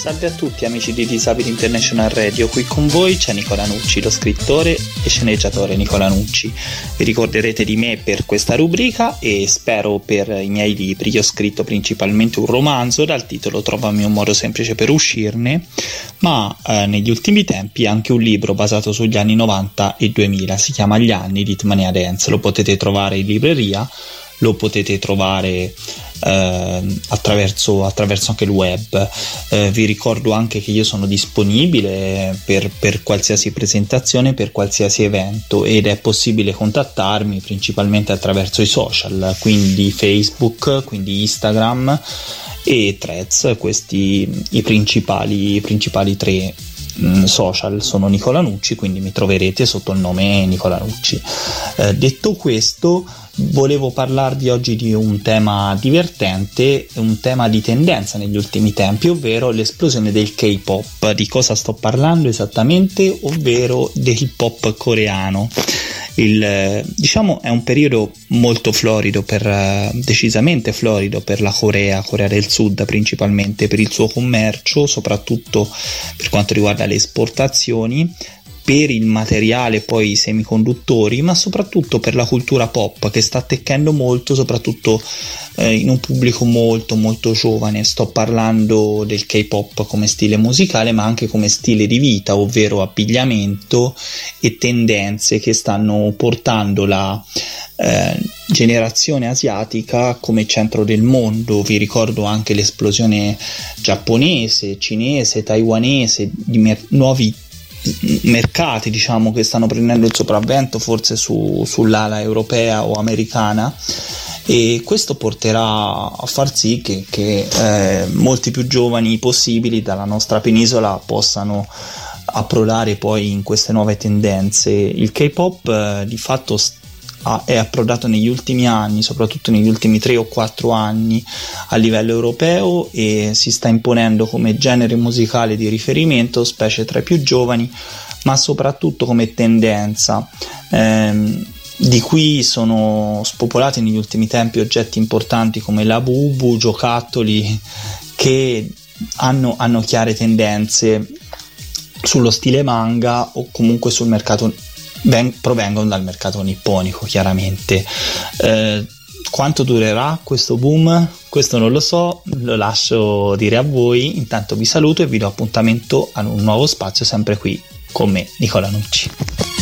Salve a tutti amici di Disabili International Radio, qui con voi c'è Nicola Nucci, lo scrittore e sceneggiatore Nicola Nucci. Vi ricorderete di me per questa rubrica e spero per i miei libri. Io ho scritto principalmente un romanzo dal titolo Trovami un modo semplice per uscirne, ma negli ultimi tempi anche un libro basato sugli anni 90 e 2000, si chiama Gli anni di Hitmania Dance, lo potete trovare in libreria, lo potete trovare attraverso anche il web. Vi ricordo anche che io sono disponibile per qualsiasi presentazione, per qualsiasi evento, ed è possibile contattarmi principalmente attraverso i social, quindi Facebook, quindi Instagram e Threads. Questi i principali tre social. Sono Nicola Nucci, quindi mi troverete sotto il nome Nicola Nucci. Detto questo, volevo parlarvi oggi di un tema divertente, un tema di tendenza negli ultimi tempi, ovvero l'esplosione del K-pop. Di cosa sto parlando esattamente? Ovvero del pop coreano. Diciamo è un periodo molto florido, decisamente florido per la Corea del Sud, principalmente per il suo commercio, soprattutto per quanto riguarda le esportazioni, per il materiale, poi i semiconduttori, ma soprattutto per la cultura pop che sta attecchendo molto, soprattutto in un pubblico molto molto giovane. Sto parlando del K-pop come stile musicale, ma anche come stile di vita, ovvero abbigliamento e tendenze che stanno portando la generazione asiatica come centro del mondo. Vi ricordo anche l'esplosione giapponese, cinese, taiwanese, di nuovi mercati, diciamo, che stanno prendendo il sopravvento forse sull'ala europea o americana, e questo porterà a far sì che molti più giovani possibili dalla nostra penisola possano approdare poi in queste nuove tendenze. Il K-pop di fatto è approdato negli ultimi anni, soprattutto negli ultimi 3 o 4 anni a livello europeo, e si sta imponendo come genere musicale di riferimento, specie tra i più giovani, ma soprattutto come tendenza. Di cui sono spopolati negli ultimi tempi oggetti importanti come la bubu, giocattoli che hanno chiare tendenze sullo stile manga o comunque sul mercato, provengono dal mercato nipponico, chiaramente. Quanto durerà questo boom? Questo non lo so, lo lascio dire a voi. Intanto vi saluto e vi do appuntamento a un nuovo spazio sempre qui con me, Nicola Nucci.